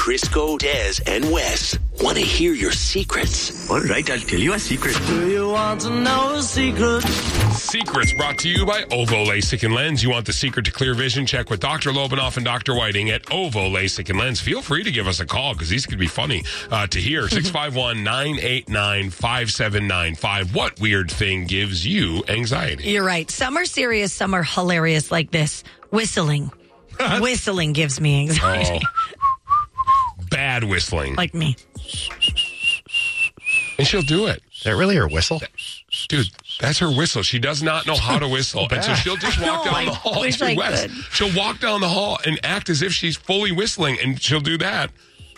Crisco, Des, and Wes want to hear your secrets. All right, I'll tell you a secret. Do you want to know a secret? Secrets brought to you by Ovo LASIK and Lens. You want the secret to clear vision? Check with Dr. Lobanoff and Dr. Whiting at Ovo LASIK and Lens. Feel free to give us a call because these could be funny to hear. 651-989-5795. What weird thing gives you anxiety? You're right. Some are serious, some are hilarious like this. Whistling. Whistling gives me anxiety. Bad whistling. Like me. And she'll do it. Is that really her whistle? Dude, that's her whistle. She does not know how to whistle. And so she'll just walk down the hall. wish I Wes. could. She'll walk down the hall and act as if she's fully whistling, and she'll do that.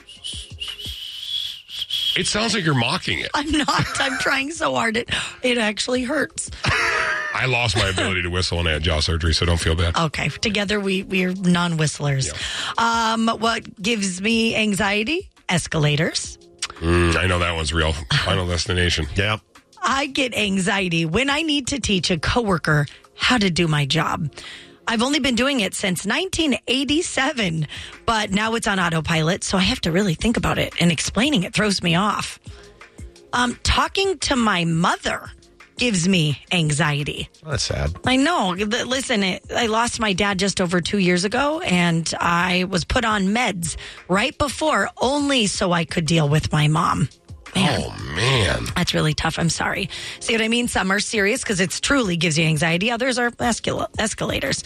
It sounds like you're mocking it. I'm not. I'm trying so hard. It actually hurts. I lost my ability to whistle when I had jaw surgery, so don't feel bad. Okay. Together, we're non-whistlers. Yeah. What gives me anxiety? Escalators. I know that one's real. Final Destination. Yeah. I get anxiety when I need to teach a coworker how to do my job. I've only been doing it since 1987, but now it's on autopilot, so I have to really think about it, and explaining it throws me off. Talking to my mother gives me anxiety. That's sad. I know. Listen, I lost my dad just over 2 years ago, and I was put on meds right before, only so I could deal with my mom. Man. Oh, man. That's really tough. I'm sorry. See what I mean? Some are serious because it truly gives you anxiety. Others are escalators.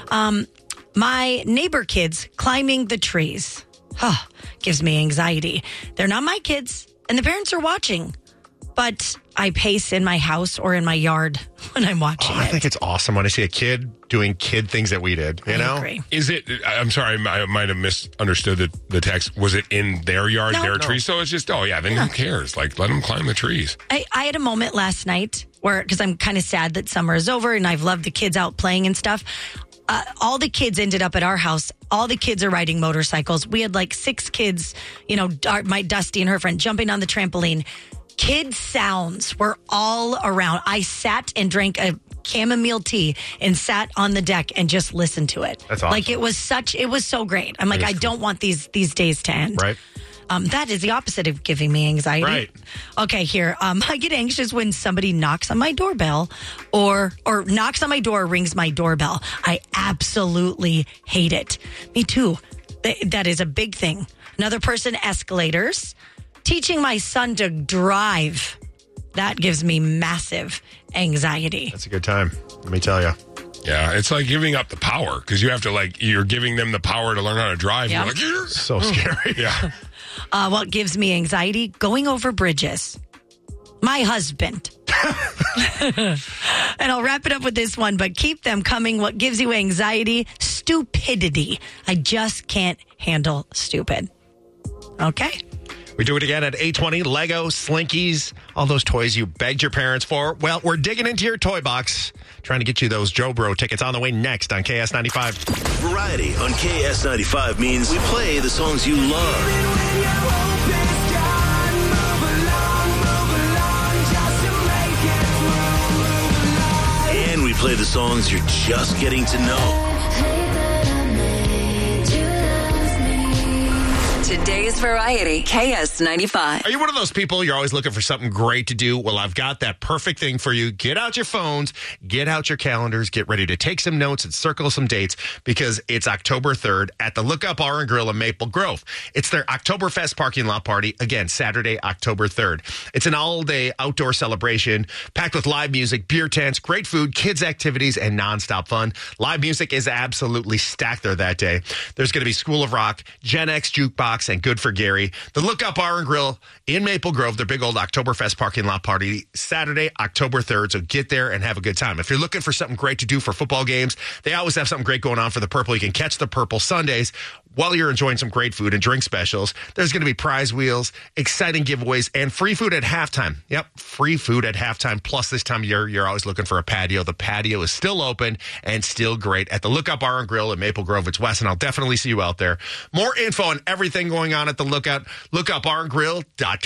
My neighbor kids climbing the trees gives me anxiety. They're not my kids, and the parents are watching. But I pace in my house or in my yard when I'm watching I think it's awesome when I see a kid doing kid things that we did, you know? I agree. Is it, I'm sorry, I might have misunderstood the text. Was it in their yard, their tree? So it's just, then who cares? Like, let them climb the trees. I had a moment last night where, because I'm kind of sad that summer is over and I've loved the kids out playing and stuff. All the kids ended up at our house. All the kids are riding motorcycles. We had like 6 kids, my Dusty and her friend jumping on the trampoline. Kid sounds were all around. I sat and drank a chamomile tea and sat on the deck and just listened to it. That's awesome. Like it was so great. I'm like, I don't want these days to end. Right. That is the opposite of giving me anxiety. Right. Okay, here. I get anxious when somebody knocks on my doorbell or knocks on my door, rings my doorbell. I absolutely hate it. Me too. That is a big thing. Another person, escalators. Teaching my son to drive, that gives me massive anxiety. That's a good time, let me tell you. Yeah, it's like giving up the power because you have to you're giving them the power to learn how to drive. Yeah. You're like, So scary. yeah. What gives me anxiety? Going over bridges. My husband. And I'll wrap it up with this one, but keep them coming. What gives you anxiety? Stupidity. I just can't handle stupid. Okay. We do it again at 8:20. Lego, Slinkies, all those toys you begged your parents for. Well, we're digging into your toy box, trying to get you those Joe Bro tickets on the way next on KS95. Variety on KS95 means we play the songs you love. And we play the songs you're just getting to know. Today's Variety, KS95. Are you one of those people, you're always looking for something great to do? Well, I've got that perfect thing for you. Get out your phones, get out your calendars, get ready to take some notes and circle some dates because it's October 3rd at the Lookup Bar and Grill in Maple Grove. It's their Oktoberfest parking lot party, again, Saturday, October 3rd. It's an all-day outdoor celebration packed with live music, beer tents, great food, kids' activities, and nonstop fun. Live music is absolutely stacked there that day. There's going to be School of Rock, Gen X Jukebox, and Good for Gary. The Lookup Bar and Grill in Maple Grove, their big old Oktoberfest parking lot party, Saturday, October 3rd. So get there and have a good time. If you're looking for something great to do for football games, they always have something great going on for the Purple. You can catch the Purple Sundays while you're enjoying some great food and drink specials. There's going to be prize wheels, exciting giveaways, and free food at halftime. Yep, free food at halftime. Plus, this time of year, you're always looking for a patio. The patio is still open and still great at the Lookup Bar and Grill in Maple Grove. It's Wes, and I'll definitely see you out there. More info on everything going on at the Lookout, lookupbarandgrill.com.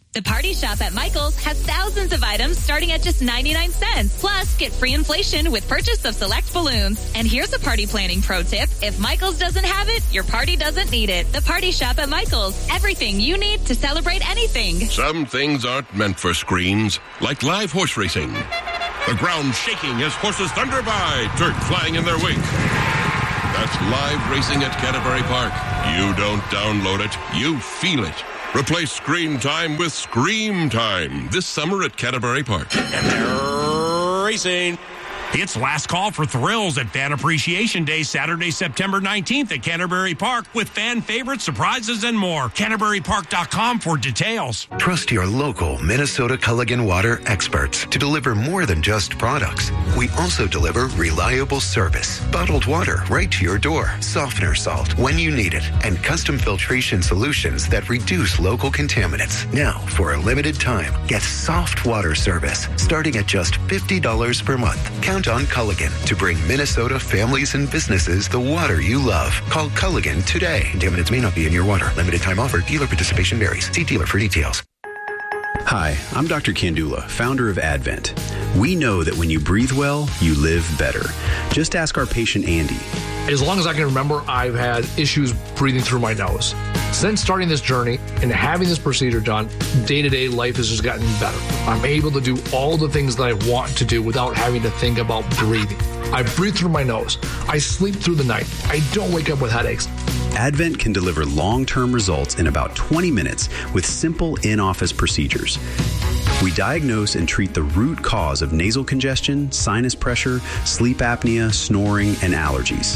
The Party Shop at Michael's has thousands of items starting at just 99 cents. Plus, get free inflation with purchase of select balloons. And here's a party planning pro tip. If Michael's doesn't have it, your party doesn't need it. The Party Shop at Michael's. Everything you need to celebrate anything. Some things aren't meant for screens, like live horse racing. The ground shaking as horses thunder by, dirt flying in their wake. That's live racing at Canterbury Park. You don't download it, you feel it. Replace screen time with Scream Time this summer at Canterbury Park. And they're racing. It's last call for thrills at Fan Appreciation Day, Saturday, September 19th at Canterbury Park with fan favorites, surprises, and more. CanterburyPark.com for details. Trust your local Minnesota Culligan Water experts to deliver more than just products. We also deliver reliable service, bottled water right to your door, softener salt when you need it, and custom filtration solutions that reduce local contaminants. Now, for a limited time, get soft water service starting at just $50 per month. Count on Culligan to bring Minnesota families and businesses the water you love. Call Culligan today. Contaminants may not be in your water. Limited time offer. Dealer participation varies. See dealer for details. Hi, I'm Dr. Kandula, founder of Advent. We know that when you breathe well, you live better. Just ask our patient Andy. As long as I can remember, I've had issues breathing through my nose. Since starting this journey and having this procedure done, day-to-day life has just gotten better. I'm able to do all the things that I want to do without having to think about breathing. I breathe through my nose. I sleep through the night. I don't wake up with headaches. Advent can deliver long-term results in about 20 minutes with simple in-office procedures. We diagnose and treat the root cause of nasal congestion, sinus pressure, sleep apnea, snoring, and allergies.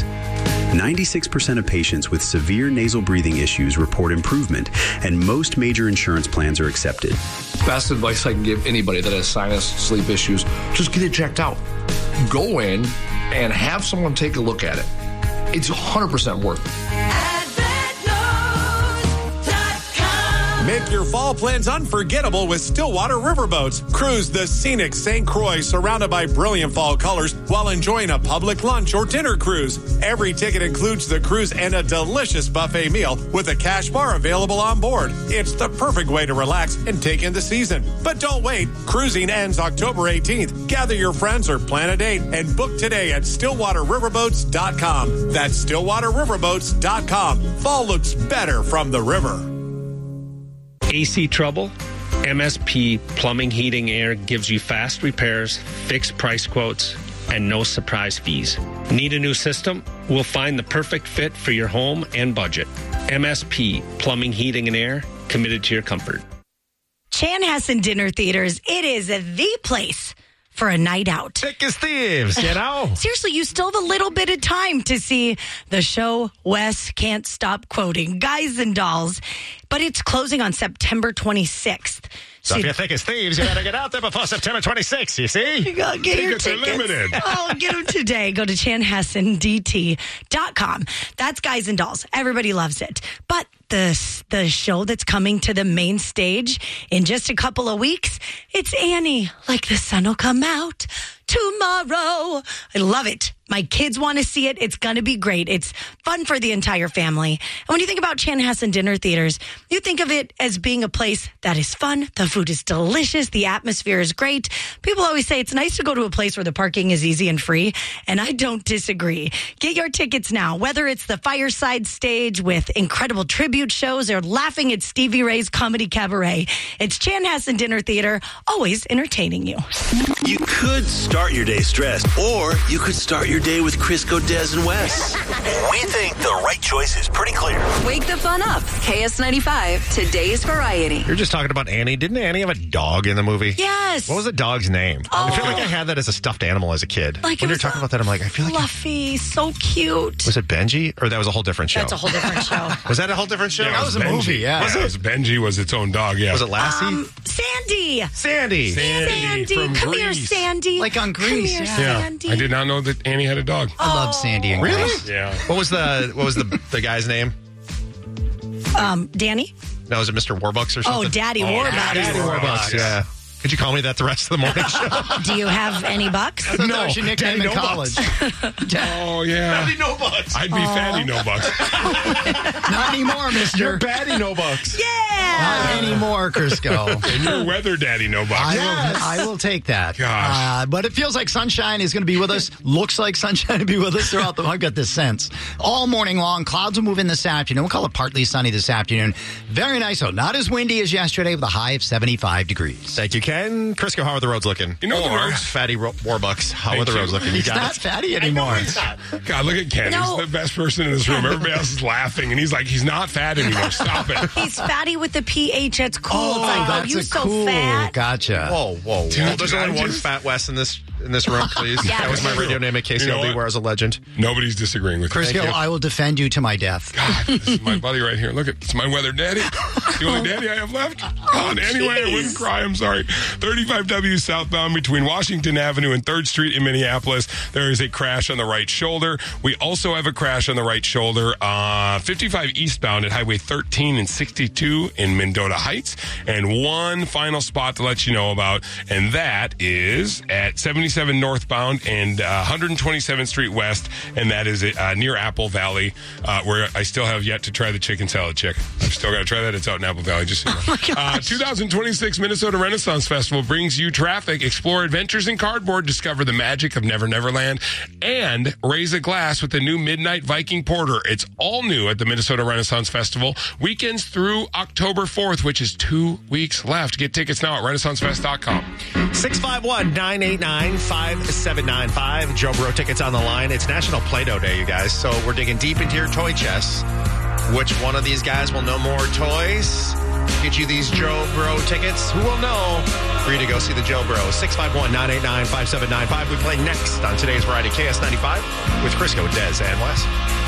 96% of patients with severe nasal breathing issues report improvement, and most major insurance plans are accepted. Best advice I can give anybody that has sinus, sleep issues, just get it checked out. Go in and have someone take a look at it. It's 100% worth it. Make your fall plans unforgettable with Stillwater Riverboats. Cruise the scenic St. Croix surrounded by brilliant fall colors while enjoying a public lunch or dinner cruise. Every ticket includes the cruise and a delicious buffet meal with a cash bar available on board. It's the perfect way to relax and take in the season. But don't wait. Cruising ends October 18th. Gather your friends or plan a date and book today at StillwaterRiverboats.com. That's StillwaterRiverboats.com. Fall looks better from the river. AC trouble? MSP Plumbing, Heating, Air gives you fast repairs, fixed price quotes, and no surprise fees. Need a new system? We'll find the perfect fit for your home and budget. MSP Plumbing, Heating, and Air, committed to your comfort. Chanhassen Dinner Theaters, it is the place for a night out. Thick as thieves, you know? Seriously, you still have a little bit of time to see the show Wes can't stop quoting, Guys and Dolls, but it's closing on September 26th. So if you're thick as thieves, you better get out there before September 26th, you see? You gotta get your tickets. Limited. Oh, get them today. Go to chanhassendt.com. That's Guys and Dolls. Everybody loves it. But the show that's coming to the main stage in just a couple of weeks, it's Annie. Like the sun will come out tomorrow. I love it. My kids want to see it. It's going to be great. It's fun for the entire family. And when you think about Chanhassen Dinner Theaters, you think of it as being a place that is fun. The food is delicious. The atmosphere is great. People always say it's nice to go to a place where the parking is easy and free. And I don't disagree. Get your tickets now, whether it's the fireside stage with incredible tribute shows or laughing at Stevie Ray's comedy cabaret. It's Chanhassen Dinner Theater, always entertaining you. You could start your day stressed, or you could start your day with Crisco, Des, and Wes. We think the right choice is pretty clear. Wake the fun up. KS95, today's variety. You're just talking about Annie. Didn't Annie have a dog in the movie? Yes. What was the dog's name? I feel like I had that as a stuffed animal as a kid. Like when you're talking about that, I'm like, I feel like... Fluffy, so cute. Was it Benji? Or that was a whole different show? That's a whole different show. Was that a whole different show? Yeah, that was a Benji. movie, yeah. Was it? Was Benji was its own dog, yeah. Was it Lassie? Sandy. Sandy from Come here, Grease. Sandy. Like on Grease, Come here, Yeah. Sandy. I did not know that Annie had a dog. I love Sandy and Really? Grace. Yeah. What was the guy's name? Danny? No, was it Mr. Warbucks or something? Oh, Daddy Warbucks. Daddy Warbucks, yeah. Could you call me that the rest of the morning show? Do you have any bucks? That was your nickname in college. Oh, yeah. Fatty No Bucks. I'd be Fatty No Bucks. Not anymore, mister. You're Batty No Bucks. Yeah. Not anymore, Crisco. And you're Weather Daddy No Bucks. I will take that. Gosh. But it feels like sunshine is going to be with us. Looks like sunshine to be with us throughout I've got this sense. All morning long, clouds will move in this afternoon. We'll call it partly sunny this afternoon. Very nice, though. Not as windy as yesterday with a high of 75 degrees. Thank you, Ken. Crisco, how are the roads looking? You know the roads. Fatty Warbucks, how are the roads looking? You He's got not it? fatty anymore. God, look at Ken. No. He's the best person in this room. Everybody else is laughing, and he's like, he's not fat anymore. Stop it. He's fatty with the PH. It's cool. Oh, it's like, that's you a so cool. fat. Gotcha. Whoa. Dude, There's only one Fat West in this room, please. Yeah. That was my radio name at KCLD, You know what? where I was a legend. Nobody's disagreeing with you. Crisco, I will defend you to my death. God, this is my buddy right here. Look, it's my weather daddy. The only daddy I have left. God, anyway, I wouldn't cry. I'm sorry. 35W southbound between Washington Avenue and 3rd Street in Minneapolis. There is a crash on the right shoulder. We also have a crash on the right shoulder. 55 eastbound at Highway 13 and 62 in Mendota Heights. And one final spot to let you know about, and that is at 77 northbound and 127th Street West, and that is near Apple Valley, where I still have yet to try the chicken salad chick. I've still got to try that. It's out in Apple Valley, just so you know. 2026 Minnesota Renaissance Festival brings you traffic, explore adventures in cardboard, discover the magic of Never Never Land, and raise a glass with the new Midnight Viking Porter. It's all new at the Minnesota Renaissance Festival. Weekends through October 4th, which is 2 weeks left. Get tickets now at renaissancefest.com. 651-989-5795. Joe Bro tickets on the line. It's National Play-Doh Day, you guys. So we're digging deep into your toy chests. Which one of these guys will know more toys? Get you these Joe Bro tickets. Who will know? For you to go see the Joe Bro. 651-989-5795. We play next on today's Variety KS95 with Crisco, Dez, and Wes.